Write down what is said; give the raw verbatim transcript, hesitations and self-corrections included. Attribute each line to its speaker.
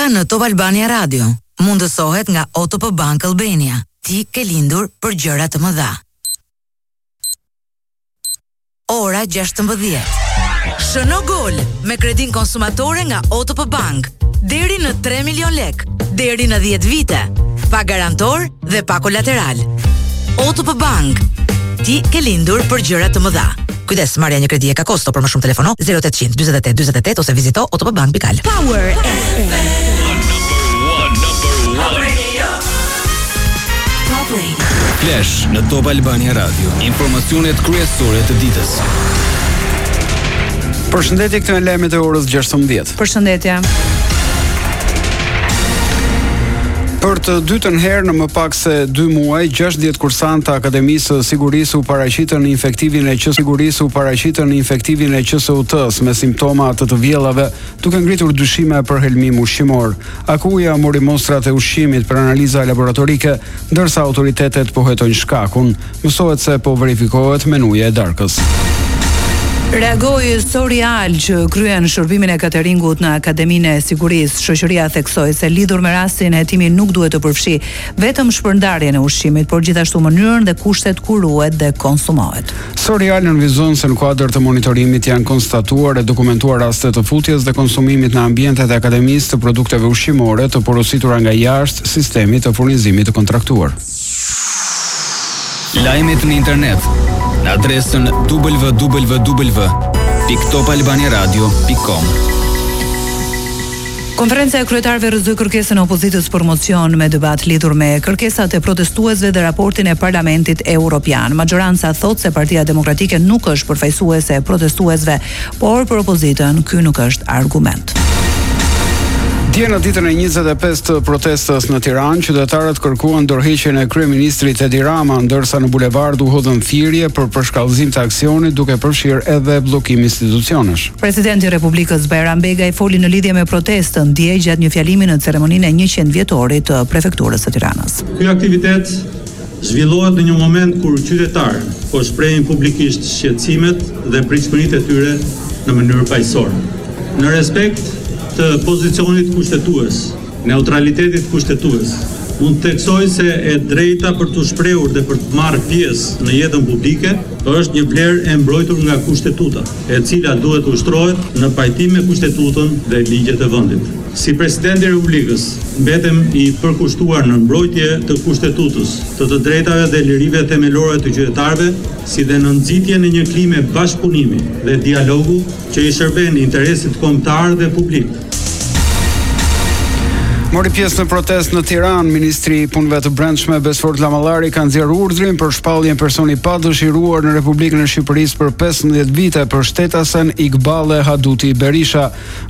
Speaker 1: Jeta në Top Albania Radio mundësohet nga O T P Bank Albania. Ti ke lindur për gjëra të mëdha. Ora gjashtëmbëdhjetë. Shëno gol me kredin konsumatore nga O T P Bank. Deri në tre milion lek, deri në dhjetë vite. Pa garantor dhe pa kolateral. O T P Bank. Ti ke lindur për gjëra të mëdha. Kujdes, marrja një kredi e ka kosto, për më shumë telefono zero opt zero zero dyzet e tetë dyzet e tetë ose vizito otpbank pikë al.
Speaker 2: Power F M.
Speaker 3: Flash në Top Albania Radio. Informacionet kryesore të ditës.
Speaker 4: Përshëndetje, këto janë lajmet e orës gjashtëmbëdhjetë.
Speaker 2: Përshëndetje.
Speaker 4: Për të dytën herë në më pak se dy muaj, gjashtëdhjetë kursantë të Akademisë së Sigurisë u paraqitën në infektivin e Q S Sigurisë u paraqitën në infektivin e Q S U T-s me simptoma të të vjellave, duke ngritur dyshime për helmim ushqimor. Akuja mori mostrat e ushqimit për analiza laboratorike, ndërsa autoritetet po hetojnë shkakun. Mësohet se po verifikohet menuja e darkës.
Speaker 2: Reagoi Sorial që kryen shërbimin e cateringut në Akademinë e Sigurisë. Shoqëria theksoi se lidhur me rastin hetimi nuk duhet të përfshi vetëm shpërndarjen e ushqimit, por gjithashtu mënyrën dhe kushtet ku ruhet dhe konsumohet.
Speaker 4: Sorial nënvizon se në kuadër të monitorimit janë konstatuar e dokumentuar raste të futjes dhe konsumimit në ambientet e akademisë të produkteve ushqimore të porositura nga jashtë sistemit të furnizimit të kontraktuar.
Speaker 3: Lajmet në internet në adresën w w w pikë top albania radio pikë com.
Speaker 2: Konferenca e kryetarëve rrëzoi kërkesën e opozitës për mocion me debat lidhur me kërkesat e protestuesve dhe raportin e Parlamentit Evropian. Majoranca thotë se Partia Demokratike nuk është përfaqësuese e protestuesve, por për opozitën ky nuk është argument.
Speaker 4: Dje në ditën e njëzet e pesë të protestës në Tiranë, qytetarët kërkuan dorëheqjen e kryeministrit Edi Rama, ndërsa në bulevard u hodhën thirrje për përshkallëzim të aksionit, duke përfshirë edhe bllokim institucionesh.
Speaker 2: Presidenti i Republikës Bajram Begaj foli në lidhje me protestën dje gjatë një fjalimi në ceremoninë e njëqind vjetorit të prefekturës së Tiranës.
Speaker 5: Ky aktivitet zhvillohet në një moment kur qytetarët po shprehin publikisht shqetësimet dhe pritshmëritë e tyre në mënyrë paqësore. Në respekt të pozicionit kushtetues, neutralitetit kushtetues, unë theksoj se e drejta për të shprehur dhe për të marrë pjesë në jetën publike është një vlerë e mbrojtur nga kushtetuta, e cila duhet ushtrohet në pajtim me kustetutën dhe ligjet e vendit. Si presidenti i Republikës, mbetem i përkushtuar në mbrojtje të kustetutës, të të drejtave dhe lirive themelore të qytetarëve, si dhe në nxitjen e një klime bashkëpunimi dhe dialogu që i shërben interesit kombëtar dhe publik.
Speaker 4: Mori pjesë në protest në Tiranë, Ministri i Punëve të Brendshme Besfort Lamallari ka nxjerrë urdhrin për shpalljen personi pa dëshiruar në Republikën e Shqipërisë për pesëmbëdhjetë vite për shtetasen Iqballe Haduti Berisha.